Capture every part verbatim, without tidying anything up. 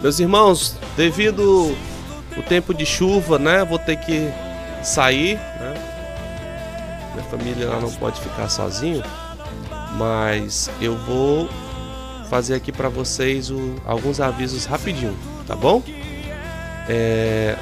Meus irmãos, devido o tempo de chuva, né, vou ter que sair, né? Minha família lá não pode ficar sozinho, mas eu vou fazer aqui para vocês o, alguns avisos rapidinho, tá bom? É...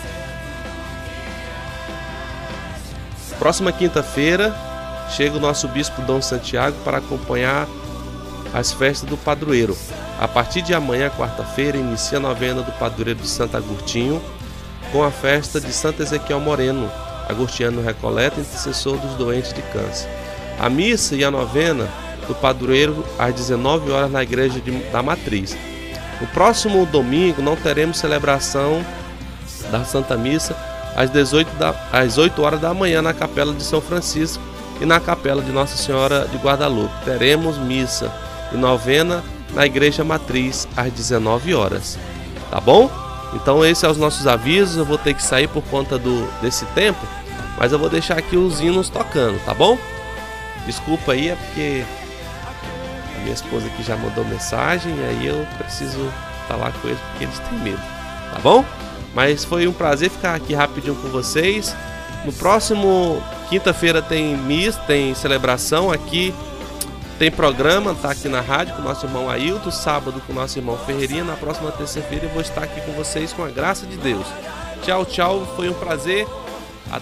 Próxima quinta-feira chega o nosso bispo Dom Santiago para acompanhar as festas do padroeiro. A partir de amanhã, quarta-feira, inicia a novena do padroeiro de Santo Agostinho com a festa de Santo Ezequiel Moreno, agostiniano Recoleta, intercessor dos doentes de câncer. A missa e a novena do padroeiro às dezenove horas na igreja de, da Matriz. No próximo domingo não teremos celebração da Santa Missa às, dezoito da, às oito horas da manhã na Capela de São Francisco e na Capela de Nossa Senhora de Guadalupe. Teremos missa e novena na Igreja Matriz às dezenove horas. Tá bom? Então esses são os nossos avisos. Eu vou ter que sair por conta do, desse tempo, mas eu vou deixar aqui os hinos tocando, tá bom? Desculpa aí, é porque a minha esposa aqui já mandou mensagem e aí eu preciso falar com eles porque eles têm medo, tá bom? Mas foi um prazer ficar aqui rapidinho com vocês. No próximo quinta-feira tem missa, tem celebração aqui, tem programa, tá aqui na rádio com o nosso irmão Ailton, sábado com o nosso irmão Ferreirinha. Na próxima terça-feira eu vou estar aqui com vocês com a graça de Deus. Tchau, tchau, foi um prazer.